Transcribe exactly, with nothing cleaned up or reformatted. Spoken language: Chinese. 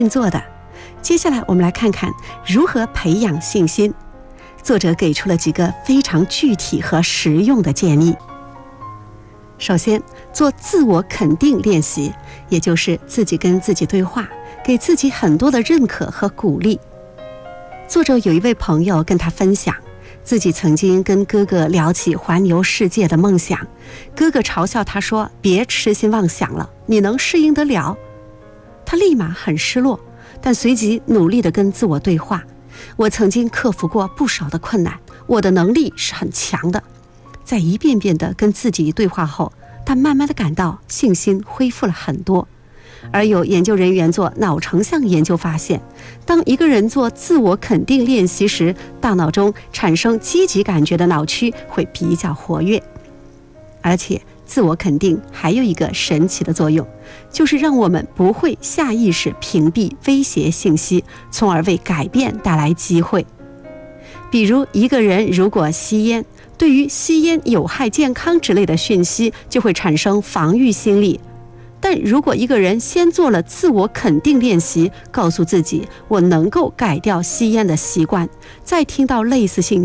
做的。接下来我们来看看如何培养信心。作者给出了几个非常具体和实用的建议。首先，做自我肯定练习，也就是自己跟自己对话，给自己很多的认可和鼓励。作者有一位朋友跟他分享，自己曾经跟哥哥聊起环游世界的梦想，哥哥嘲笑他说：“别痴心妄想了，你能适应得了？”他立马很失落，但随即努力地跟自我对话：“我曾经克服过不少的困难，我的能力是很强的。”在一遍遍地跟自己对话后，他慢慢地感到信心恢复了很多。而有研究人员做脑成像研究发现，当一个人做自我肯定练习时，大脑中产生积极感觉的脑区会比较活跃。而且自我肯定还有一个神奇的作用，就是让我们不会下意识屏蔽威胁信息，从而为改变带来机会。比如一个人如果吸烟，对于吸烟有害健康之类的讯息就会产生防御心理。但如果一个人先做了自我肯定练习，告诉自己我能够改掉吸烟的习惯，再听到类似信息